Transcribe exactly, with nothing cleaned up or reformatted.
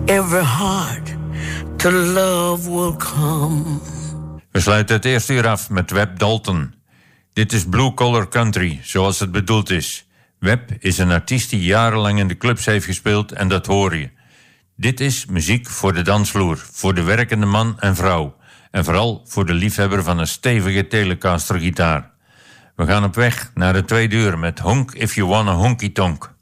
every heart to love will come. We sluiten het eerste uur af met Webb Dalton. Dit is Blue Collar Country, zoals het bedoeld is. Webb is een artiest die jarenlang in de clubs heeft gespeeld en dat hoor je. Dit is muziek voor de dansvloer, voor de werkende man en vrouw. En vooral voor de liefhebber van een stevige Telecaster gitaar. We gaan op weg naar de tweede uur met Honk If You Wanna Honky Tonk.